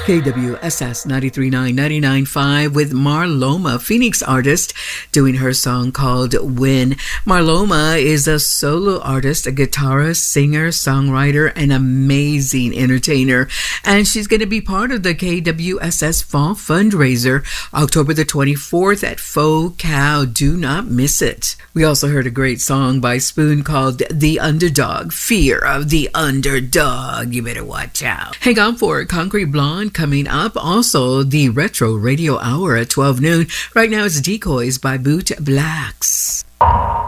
KWSS 93.9, 99.5 with Marloma, Phoenix artist, doing her song called Win. Marloma is a solo artist, a guitarist, singer, songwriter, and amazing entertainer. And she's going to be part of the KWSS Fall Fundraiser, October the 24th at Faux Cow. Do not miss it. We also heard a great song by Spoon called The Underdog, Fear of the Underdog. You better watch out. Hang on for Concrete Blonde coming up. Also, the Retro Radio Hour at 12 noon. Right now it's Decoys by Boot Blacks.